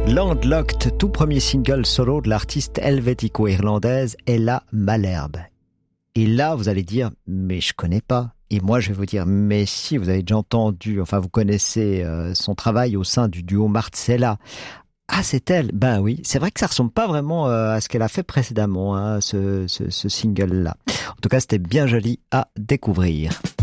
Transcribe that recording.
Landlocked, tout premier single solo de l'artiste helvético-irlandaise Ella Malherbe. Et là, vous allez dire, mais je connais pas. Et moi, je vais vous dire, mais si, vous avez déjà entendu, enfin, vous connaissez son travail au sein du duo Marcella. Ah, c'est elle. Ben oui, c'est vrai que ça ressemble pas vraiment à ce qu'elle a fait précédemment, hein, ce single-là. En tout cas, c'était bien joli à découvrir.